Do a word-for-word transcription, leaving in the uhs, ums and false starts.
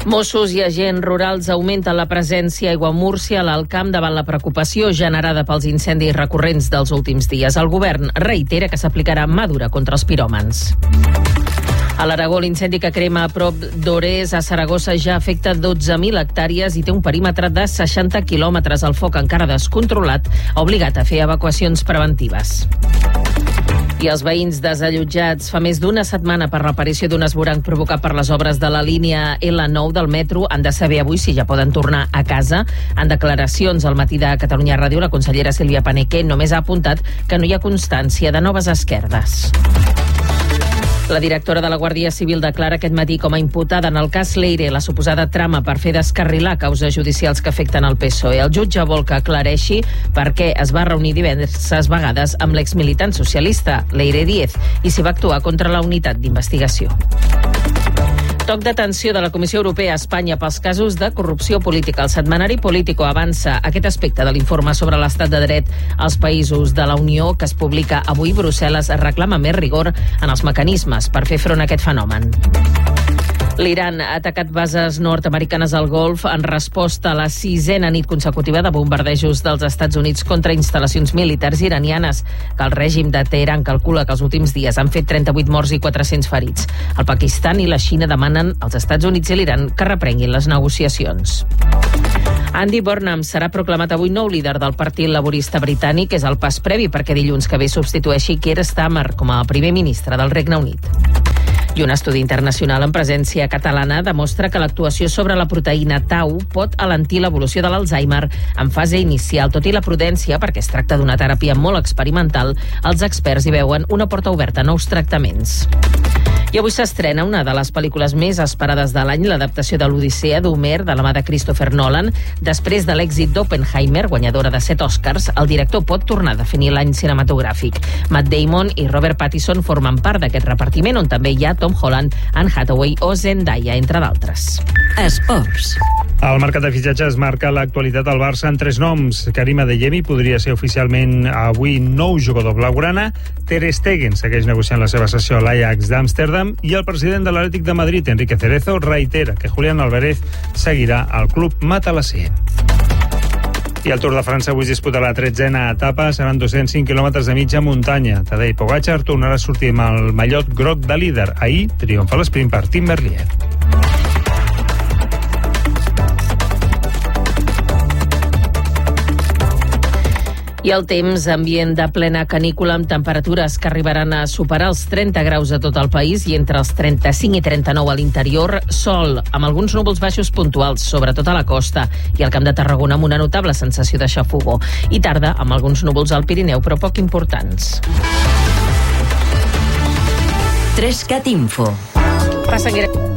Mossos i agents rurals augmenten la presència a Aiguamúrcia, a l'Alt Camp, davant la preocupació generada pels incendis recurrents dels últims dies. El govern reitera que s'aplicarà mà dura contra els piròmans. A l'Aragó, l'incendi que crema a prop d'Ores, a Saragossa, ja afecta dotze mil hectàrees i té un perímetre de seixanta quilòmetres. El foc, encara descontrolat, ha obligat a fer evacuacions preventives. I els veïns desallotjats fa més d'una setmana per l'aparició d'un esvoranc provocat per les obres de la línia L nou del metro han de saber avui si ja poden tornar a casa. En declaracions al matí de Catalunya Ràdio, la consellera Sílvia Paneque només ha apuntat que no hi ha constància de noves esquerdes. La directora de la Guàrdia Civil declara aquest matí com a imputada en el cas Leire la suposada trama per fer descarrilar causes judicials que afecten el P S O E. El jutge vol que aclareixi per què es va reunir diverses vegades amb l'exmilitant socialista Leire Díez i si va actuar contra la unitat d'investigació. Toc d'atenció de la Comissió Europea a Espanya pels casos de corrupció política. El setmanari Político avança aquest aspecte de l'informe sobre l'estat de dret als països de la Unió que es publica avui. Brussel·les reclama més rigor en els mecanismes per fer front a aquest fenomen. L'Iran ha atacat bases nord-americanes al Golf en resposta a la sisena nit consecutiva de bombardejos dels Estats Units contra instal·lacions militars iranianes, que el règim de Teheran calcula que els últims dies han fet trenta-vuit morts i quatre-cents ferits. El Pakistan i la Xina demanen als Estats Units i l'Iran que reprenguin les negociacions. Andy Burnham serà proclamat avui nou líder del Partit Laborista Britànic. És el pas previ perquè dilluns que ve substitueixi Keir Starmer com a primer ministre del Regne Unit. I un estudi internacional en presència catalana demostra que l'actuació sobre la proteïna tau pot alentir l'evolució de l'Alzheimer en fase inicial. Tot i la prudència, perquè es tracta d'una teràpia molt experimental, els experts hi veuen una porta oberta a nous tractaments. I avui s'estrena una de les pel·lícules més esperades de l'any, l'adaptació de l'Odissea d'Homer, de la mà de Christopher Nolan. Després de l'èxit d'Oppenheimer, guanyadora de set Oscars, el director pot tornar a definir l'any cinematogràfic. Matt Damon i Robert Pattinson formen part d'aquest repartiment, on també hi ha Tom Holland, Anne Hathaway o Zendaya, entre d'altres. Esports. El mercat de fitxatges marca l'actualitat al Barça en tres noms. Karim Adeyemi podria ser oficialment avui nou jugador blaugrana. Ter Stegen segueix negociant la seva cessió a l'Ajax d'Amsterdam i el president de l'Atlètic de Madrid, Enrique Cerezo, reitera que Julián Álvarez seguirà al club matalassé. I el Tour de França avui es disputa la tretzena etapa. Seran dos-cents cinc quilòmetres de mitja muntanya. Tadej Pogačar tornarà a sortir amb el mallot groc de líder. Ahir triomfa l'esprint per Tim Merlier. I el temps, ambient de plena canícula amb temperatures que arribaran a superar els trenta graus a tot el país i entre els trenta-cinc i trenta-nou a l'interior. Sol, amb alguns núvols baixos puntuals, sobretot a la costa, i al Camp de Tarragona amb una notable sensació de xafogor. I tarda, amb alguns núvols al Pirineu, però poc importants. tres cat Info. Passa que...